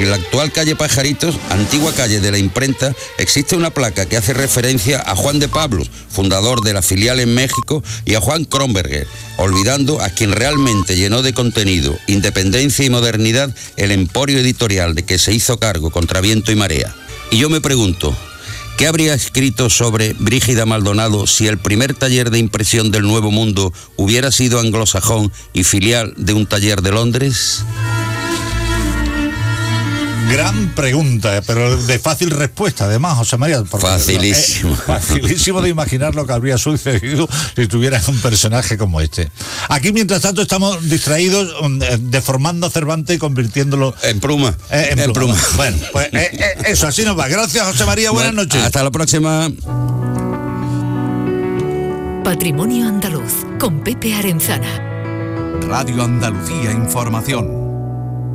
En la actual calle Pajaritos, antigua calle de la imprenta, existe una placa que hace referencia a Juan de Pablos, fundador de la filial en México, y a Juan Kronberger, olvidando a quien realmente llenó de contenido, independencia y modernidad el emporio editorial de que se hizo cargo contra viento y marea. Y yo me pregunto, ¿qué habría escrito sobre Brígida Maldonado si el primer taller de impresión del Nuevo Mundo hubiera sido anglosajón y filial de un taller de Londres? Gran pregunta, pero de fácil respuesta, además, José María. Facilísimo. Facilísimo de imaginar lo que habría sucedido si tuvieras un personaje como este. Aquí, mientras tanto, estamos distraídos deformando a Cervantes y convirtiéndolo en pluma. En pluma. Bueno, pues eso, así nos va. Gracias, José María, buenas noches. Hasta la próxima. Patrimonio Andaluz, con Pepe Arenzana. Radio Andalucía Información.